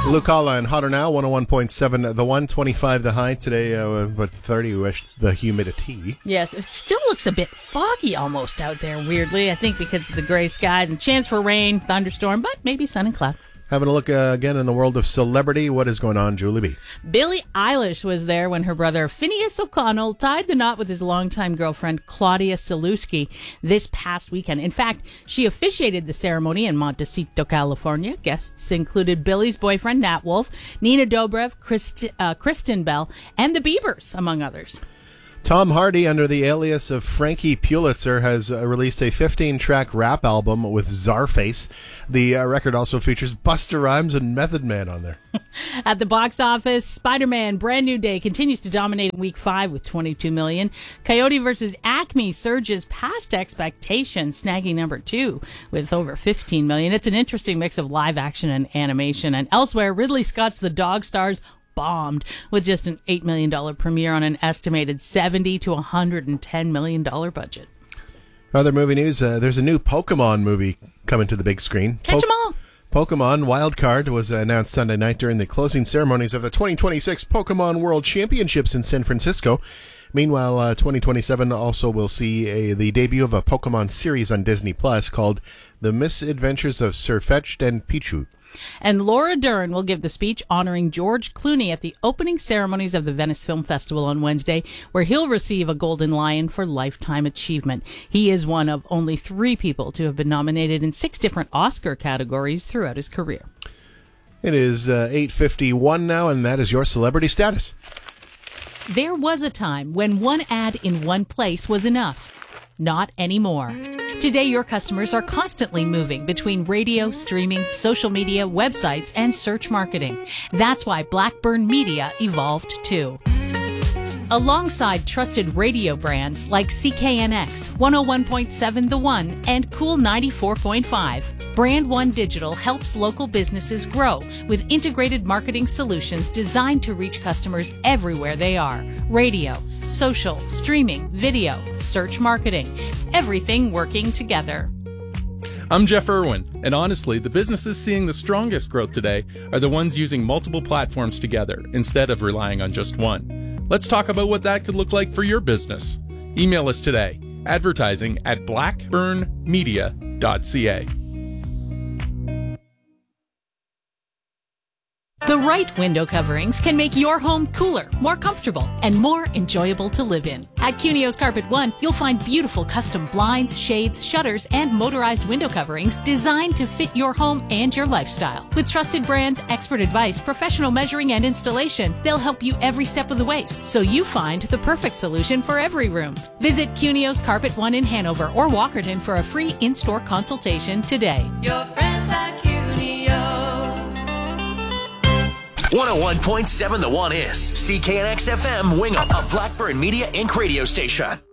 Blue Collar and Hotter Now, 101.7 the one, 25 the high today, but 30 wish the humidity. Yes, it still looks a bit foggy almost out there, weirdly. I think because of the gray skies and chance for rain, thunderstorm, but maybe sun and cloud. Having a look again in the world of celebrity. What is going on, Julie B? Billie Eilish was there when her brother Phineas O'Connell tied the knot with his longtime girlfriend Claudia Sulewski this past weekend. In fact, she officiated the ceremony in Montecito, California. Guests included Billie's boyfriend Nat Wolff, Nina Dobrev, Kristen Bell, and the Biebers, among others. Tom Hardy, under the alias of Frankie Pulitzer, has released a 15-track rap album with Czarface. The record also features Busta Rhymes and Method Man on there. At the box office, Spider-Man Brand New Day continues to dominate in week 5 with $22 million. Coyote vs. Acme surges past expectations, snagging number 2 with over $15 million. It's an interesting mix of live action and animation. And elsewhere, Ridley Scott's The Dog stars bombed with just an $8 million premiere on an estimated $70 to $110 million budget. Other movie news, there's a new Pokemon movie coming to the big screen. Catch 'em all! Pokemon Wild Card was announced Sunday night during the closing ceremonies of the 2026 Pokemon World Championships in San Francisco. Meanwhile, 2027 also will see the debut of a Pokemon series on Disney Plus called The Misadventures of Sirfetch'd and Pichu. And Laura Dern will give the speech honoring George Clooney at the opening ceremonies of the Venice Film Festival on Wednesday, where he'll receive a Golden Lion for Lifetime Achievement. He is one of only 3 people to have been nominated in 6 different Oscar categories throughout his career. It is 8:51 now, and that is your celebrity status. There was a time when one ad in one place was enough. Not anymore. Today, your customers are constantly moving between radio, streaming, social media, websites, and search marketing. That's why Blackburn Media evolved too. Alongside trusted radio brands like CKNX, 101.7 The One, and Cool 94.5, Brand One Digital helps local businesses grow with integrated marketing solutions designed to reach customers everywhere they are. Radio, social, streaming, video, search marketing, everything working together. I'm Jeff Irwin, and honestly, the businesses seeing the strongest growth today are the ones using multiple platforms together instead of relying on just one. Let's talk about what that could look like for your business. Email us today, advertising@blackburnmedia.ca. The right window coverings can make your home cooler, more comfortable, and more enjoyable to live in. At Cunio's Carpet One, you'll find beautiful custom blinds, shades, shutters, and motorized window coverings designed to fit your home and your lifestyle. With trusted brands, expert advice, professional measuring, and installation, they'll help you every step of the way, so you find the perfect solution for every room. Visit Cunio's Carpet One in Hanover or Walkerton for a free in-store consultation today. Your friends at Cunio. 101.7 The One is CKNX FM Wingham, a Blackburn Media Inc. radio station.